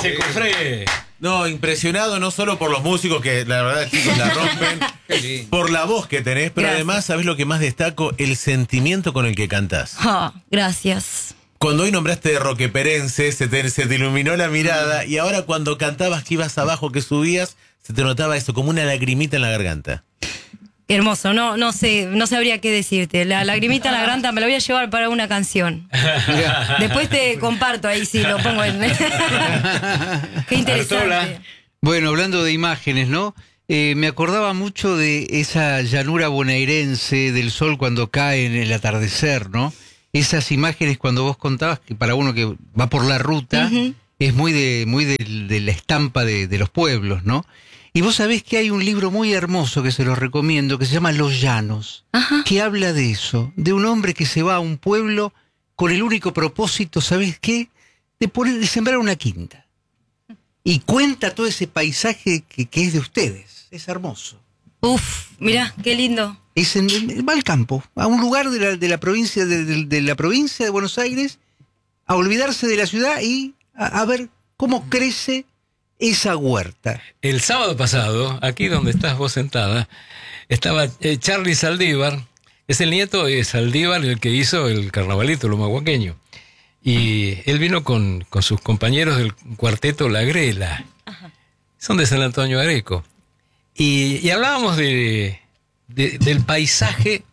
ese cofre. No, impresionado no solo por los músicos, que la verdad, chicos, la rompen, por la voz que tenés, pero Gracias. además, ¿sabés lo que más destaco? El sentimiento con el que cantás. Gracias. Cuando hoy nombraste roqueperense, se te iluminó la mirada, y ahora cuando cantabas que ibas abajo, que subías, se te notaba eso, como una lagrimita en la garganta. Hermoso, no sé, no sabría qué decirte. La lagrimita en la garganta me la voy a llevar para una canción. Después te comparto ahí si lo pongo en... Qué interesante. Artola. Bueno, hablando de imágenes, ¿no? Me acordaba mucho de esa llanura bonaerense del sol cuando cae en el atardecer, ¿no? Esas imágenes cuando vos contabas, que para uno que va por la ruta, es muy de la estampa de los pueblos, ¿no? Y vos sabés que hay un libro muy hermoso que se los recomiendo, que se llama Los Llanos, que habla de eso, de un hombre que se va a un pueblo con el único propósito, ¿sabés qué? De sembrar una quinta. Y cuenta todo ese paisaje que es de ustedes. Es hermoso. Uf, mirá, qué lindo. Va al campo, a un lugar de la provincia de la provincia de Buenos Aires, a olvidarse de la ciudad y a ver cómo crece esa huerta. El sábado pasado, aquí donde estás vos sentada, estaba Charly Saldívar. Es el nieto de Saldívar el que hizo el carnavalito, el humahuaqueño. Y él vino con sus compañeros del cuarteto La Grela. Son de San Antonio de Areco. Y hablábamos del paisaje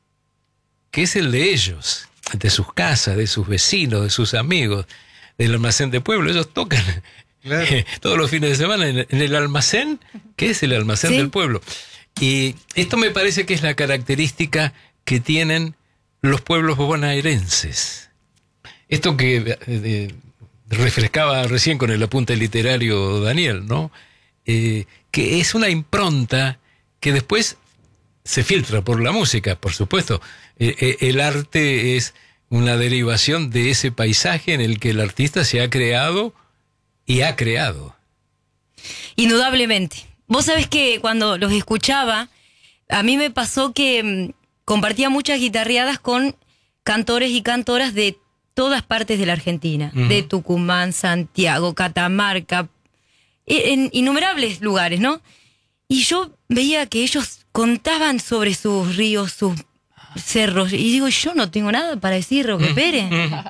que es el de ellos, de sus casas, de sus vecinos, de sus amigos, del almacén de pueblo. Ellos tocan todos los fines de semana en el almacén, que es el almacén del pueblo. Y esto me parece que es la característica que tienen los pueblos bonaerenses. Esto que refrescaba recién con el apunte literario Daniel, ¿no? Que es una impronta que después se filtra por la música, por supuesto. El arte es una derivación de ese paisaje en el que el artista se ha creado y ha creado. Indudablemente. Vos sabés que cuando los escuchaba, a mí me pasó que compartía muchas guitarreadas con cantores y cantoras de todas partes de la Argentina, de Tucumán, Santiago, Catamarca, en innumerables lugares, ¿no? Y yo veía que ellos contaban sobre sus ríos, sus cerros, y digo, yo no tengo nada para decir, Roque Pérez.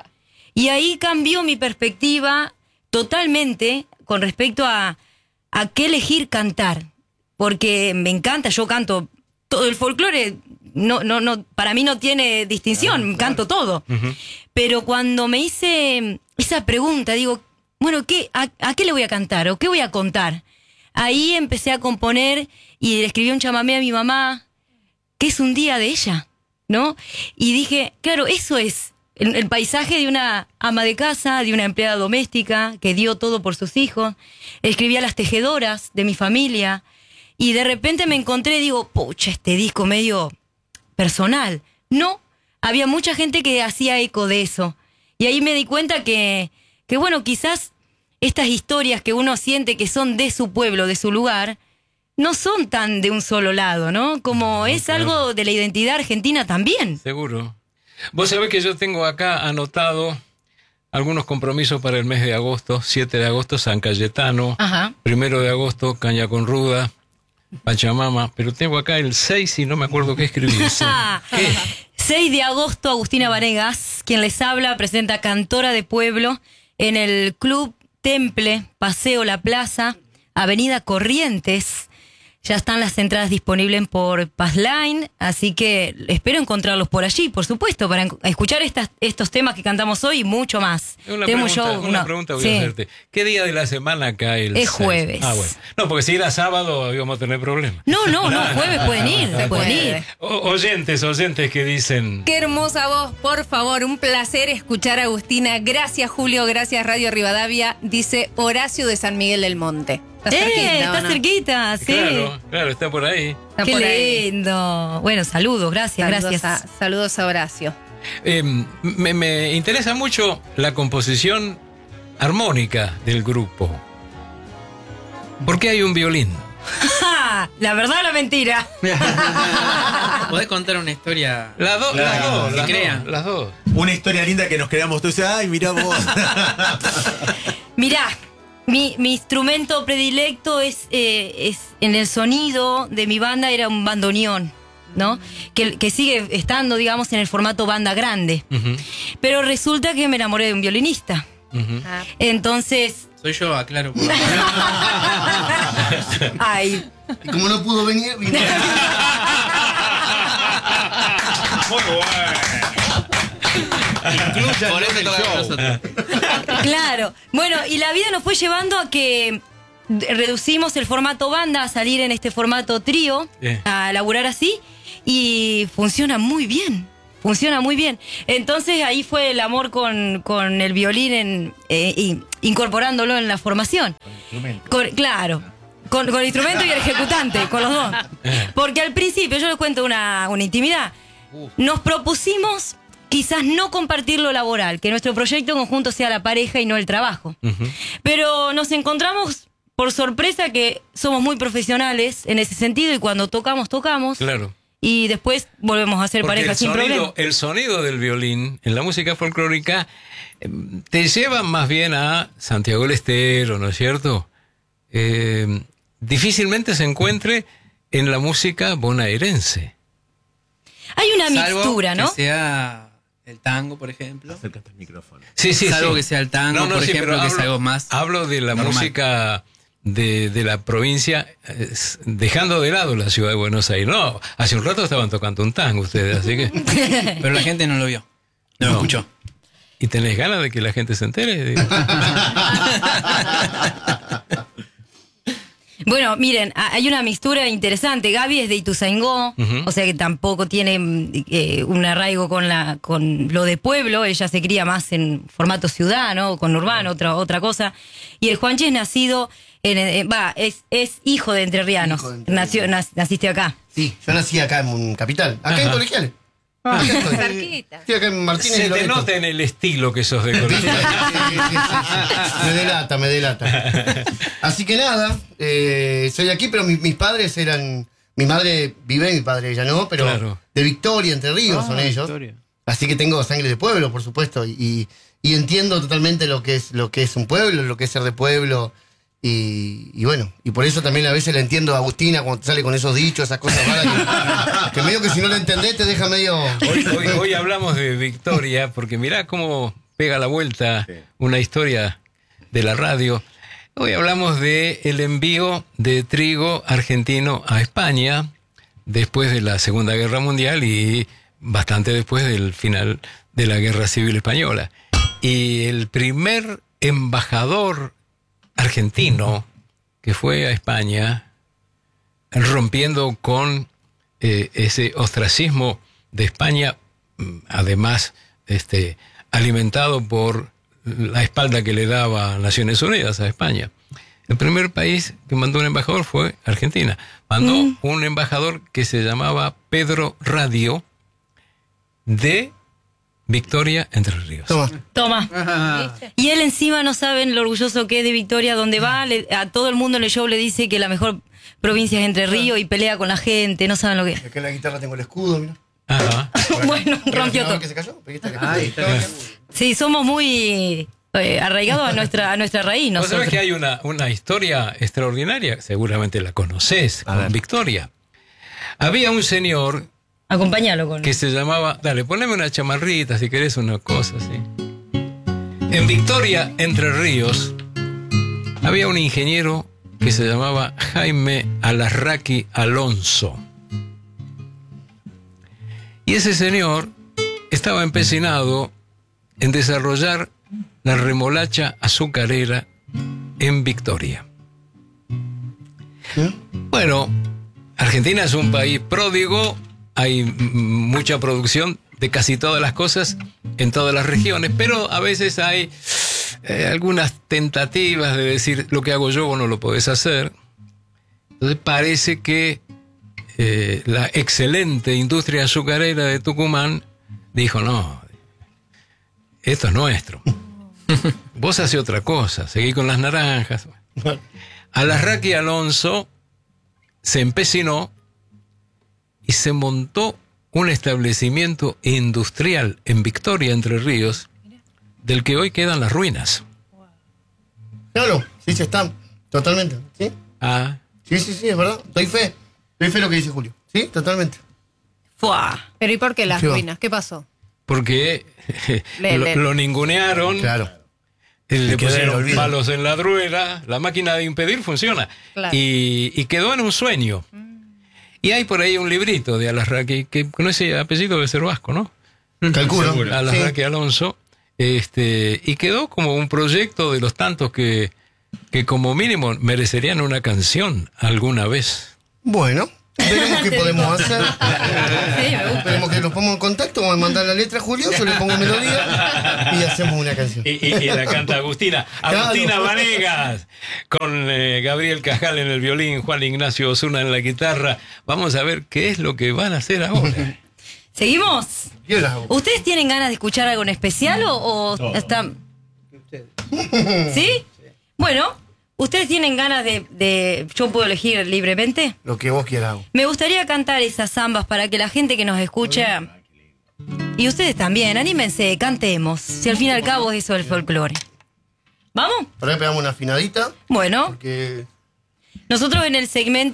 Y ahí cambió mi perspectiva totalmente con respecto a qué elegir cantar, porque me encanta, yo canto todo el folclore, no, para mí no tiene distinción, canto todo. Pero cuando me hice esa pregunta, digo, bueno, ¿a qué le voy a cantar o qué voy a contar? Ahí empecé a componer y le escribí un chamamé a mi mamá, que es un día de ella, ¿no? Y dije, claro, eso es el paisaje de una ama de casa, de una empleada doméstica que dio todo por sus hijos. Escribí a las tejedoras de mi familia y de repente me encontré, digo, pucha, este disco medio personal. No, había mucha gente que hacía eco de eso. Y ahí me di cuenta que bueno, quizás estas historias que uno siente que son de su pueblo, de su lugar, no son tan de un solo lado, ¿no? Como es algo de la identidad argentina también. Seguro. Vos sabés que yo tengo acá anotado algunos compromisos para el mes de agosto. 7 de agosto, San Cayetano. 1 de agosto, Caña con Ruda, Pachamama. Pero tengo acá el 6 y no me acuerdo qué escribí. ¿Qué? 6 de agosto, Agustina Vanegas, quien les habla, presenta Cantora de Pueblo en el Club Temple, Paseo La Plaza, Avenida Corrientes. Ya están las entradas disponibles por Passline, así que espero encontrarlos por allí, por supuesto, para escuchar estos temas que cantamos hoy y mucho más. Una pregunta voy a hacerte. ¿Qué día de la semana cae el 6? Es jueves. Ah, bueno. No, porque si era sábado íbamos a tener problemas. No, jueves pueden ir. Oyentes que dicen... Qué hermosa voz, por favor, un placer escuchar a Agustina. Gracias, Julio, gracias, Radio Rivadavia, dice Horacio de San Miguel del Monte. Está cerquita, sí. Claro, está por ahí. Está Qué por ahí. lindo. Bueno, saludos, gracias. Saludos a Horacio. Me interesa mucho la composición armónica del grupo. ¿Por qué hay un violín? La verdad o la mentira. ¿Podés contar una historia? Las dos. Las dos. Una historia linda que nos creamos todos. Ay, mirá vos. Mirá, Mi instrumento predilecto es en el sonido de mi banda era un bandoneón, ¿no? Que sigue estando, digamos, en el formato banda grande. Ujú, Pero resulta que me enamoré de un violinista. ujú. Entonces, Soy yo, aclaro. ay, Y como no pudo venir, vino. Por eso toca con nosotros. claro. Bueno, y la vida nos fue llevando a que reducimos el formato banda a salir en este formato trío, a laburar así, y funciona muy bien. Funciona muy bien. Entonces ahí fue el amor con el violín incorporándolo en la formación. Claro. Con el instrumento y el ejecutante, con los dos. Porque al principio, yo les cuento una intimidad. Nos propusimos quizás no compartir lo laboral, que nuestro proyecto conjunto sea la pareja y no el trabajo. Ujú. Pero nos encontramos por sorpresa que somos muy profesionales en ese sentido y cuando tocamos. Claro. Y después volvemos a ser Porque pareja sin problema. el sonido del violín en la música folclórica te lleva más bien a Santiago del Estero, ¿no es cierto? Difícilmente se encuentre en la música bonaerense. Hay una Salvo mixtura, ¿no? que sea el tango, por ejemplo. Acércate al micrófono. Sí, sí, Salvo sí. que sea el tango, por ejemplo, pero que es algo más hablo de la normal. música de la provincia, dejando de lado la ciudad de Buenos Aires. No, hace un rato estaban tocando un tango ustedes, así que... Pero la gente no lo vio. No lo escuchó. ¿Y tenés ganas de que la gente se entere? Digo. Bueno, miren, hay una mixtura interesante. Gaby es de Ituzaingó, Ujú. o sea que tampoco tiene un arraigo con lo de pueblo. Ella se cría más en formato ciudad, ¿no? Con urbano, otra cosa. Y el Juanchi es nacido, es hijo de entrerrianos. Hijo de entrerrianos. Naciste acá. Sí, yo nací acá en Capital. Acá en Ajá. Colegiales. Acá en Colegiales. Cerquita. Estoy acá en Martínez Se y te Loreto. nota en el estilo que sos de Sí, Colombia. sí, sí. Me delata. Así que nada, soy aquí, pero mis padres eran... Mi madre vive y mi padre ya no, pero Claro. de Victoria, Entre Ríos son ellos. Victoria. Así que tengo sangre de pueblo, por supuesto, y entiendo totalmente lo que es un pueblo, lo que es ser de pueblo. Y bueno, y por eso también a veces le entiendo a Agustina cuando te sale con esos dichos, esas cosas raras que medio que si no lo entendés te deja medio... Hoy hablamos de Victoria, porque mirá cómo pega la vuelta una historia de la radio. Hoy hablamos de el envío de trigo argentino a España después de la Segunda Guerra Mundial y bastante después del final de la Guerra Civil Española. Y el primer embajador argentino que fue a España, rompiendo con ese ostracismo de España, además alimentado por la espalda que le daba Naciones Unidas a España. El primer país que mandó un embajador fue Argentina. Mandó un embajador que se llamaba Pedro Radio de Victoria, Entre Ríos. Toma. Toma. Y él encima no saben lo orgulloso que es de Victoria, donde va, a todo el mundo en el show le dice que la mejor provincia es Entre Ríos y pelea con la gente, no saben lo que es. Acá en la guitarra tengo el escudo, mira. Ajá. Bueno, rompió todo. que se cayó? Pero Ahí está. Sí, somos muy arraigados a nuestra raíz Vos sabés nosotros. que hay una historia extraordinaria, seguramente la conocés, con Victoria. Había un señor Acompáñalo con... que se llamaba, dale, poneme una chamarrita si querés una cosa así. En Victoria, Entre Ríos, había un ingeniero que se llamaba Jaime Alarraqui Alonso. Y ese señor estaba empecinado en desarrollar la remolacha azucarera en Victoria. Bueno, Argentina es un país pródigo, hay mucha producción de casi todas las cosas en todas las regiones, pero a veces hay algunas tentativas de decir lo que hago yo vos no lo podés hacer. Entonces parece que la excelente industria azucarera de Tucumán dijo, no, esto es nuestro. Vos hacés otra cosa, seguí con las naranjas. Alarraqui Alonso se empecinó y se montó un establecimiento industrial en Victoria, Entre Ríos, del que hoy quedan las ruinas. Claro, sí, se está. Totalmente. ¿Sí? Ah, Sí, es verdad. Doy fe lo que dice Julio. Sí, totalmente. ¡Fua! Pero ¿y por qué las Sí, va. ruinas? ¿Qué pasó? porque lo ningunearon. Claro. Le quedó en el pusieron olvido. palos en la rueda, la máquina de impedir funciona. Claro. Y quedó en un sueño. Y hay por ahí un librito de Alarraqui, que con ese apellido debe ser vasco, ¿no? Calculo. Alarraqui Alonso. Y quedó como un proyecto de los tantos que como merecerían una canción alguna vez. Bueno, veremos qué podemos hacer. Sí, me gusta. Veremos que nos pongamos en contacto, vamos a mandar la letra a Julio, yo le pongo melodía y hacemos una canción. Y la canta Agustina. Claro. Agustina Vanegas, con Gabriel Cajal en el violín, Juan Ignacio Osuna en la guitarra. Vamos a ver qué es lo que van a hacer ahora. ¿Seguimos? Yo la hago. ¿Ustedes tienen ganas de escuchar algo en especial o están...? ¿Sí? Bueno, ¿ustedes tienen ganas de... ¿Yo puedo elegir libremente? Lo que vos quieras hago. Me gustaría cantar esas zambas para que la gente que nos escucha... Y ustedes también, anímense, cantemos. Si al fin y al cabo es eso el folclore. ¿Vamos? Por ahí pegamos una afinadita, Bueno, porque... nosotros en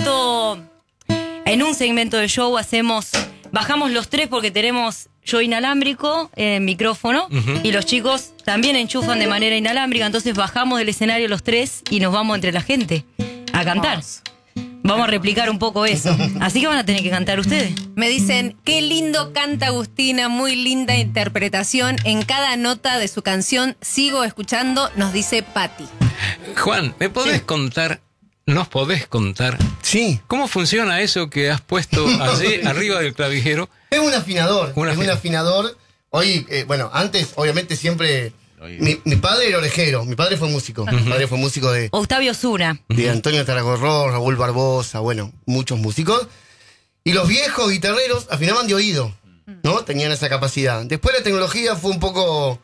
un segmento de show bajamos los tres porque tenemos yo inalámbrico, micrófono, y los chicos también enchufan de manera inalámbrica, entonces bajamos del escenario los tres y nos vamos entre la gente a cantar. Vamos a replicar un poco eso. Así que van a tener que cantar ustedes. Me dicen, qué lindo canta Agustina, muy linda interpretación. En cada nota de su canción sigo escuchando, nos dice Patti. Juan, nos podés contar Sí, cómo funciona eso que has puesto allí arriba del clavijero? es un afinador. Un es un afinador. Hoy, bueno, antes, obviamente, siempre... Mi padre era orejero, mi padre fue músico. Mi padre fue músico de Octavio Zuna. Antonio Tarragorró, Raúl Barbosa, bueno, muchos músicos. Y los viejos guitarreros afinaban de oído, ¿no? Tenían esa capacidad. Después la tecnología fue un poco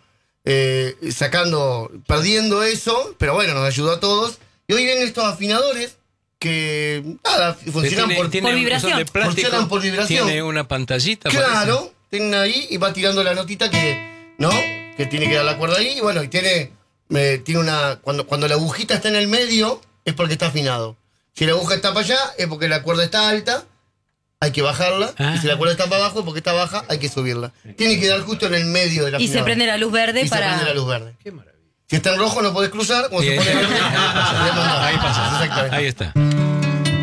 perdiendo eso, pero bueno, nos ayudó a todos. Y hoy vienen estos afinadores que, nada, funcionan por vibración. son de plástico, Funcionan por vibración. Tiene una pantallita. Claro, tienen ahí y va tirando la notita que, ¿no? Que tiene que dar la cuerda ahí. Y bueno, y tiene una. Cuando la agujita está en el medio, es porque está afinado. Si la aguja está para allá, es porque la cuerda está alta, hay que bajarla. Y si la cuerda está para abajo, es porque está baja, hay que subirla. Tiene que dar justo en el medio de la Y se prende la luz verde Y para... se prende la luz verde. Qué maravilla. Si está en rojo, no podés cruzar. Cuando se pone en verde, podés mandar. Ahí pasa. Exactamente. Ahí está.